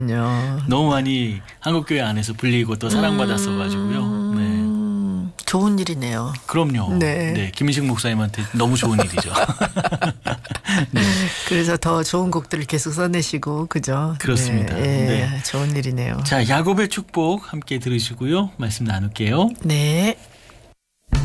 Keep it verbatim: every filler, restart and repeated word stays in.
요. 너무 많이 한국교회 안에서 불리고 또 사랑받았어가지고요. 네. 음, 좋은 일이네요. 그럼요. 네. 네. 김인식 목사님한테 너무 좋은 일이죠. 네. 그래서 더 좋은 곡들을 계속 써내시고, 그죠? 그렇습니다. 네, 예, 네. 좋은 일이네요. 자, 야곱의 축복 함께 들으시고요. 말씀 나눌게요. 네.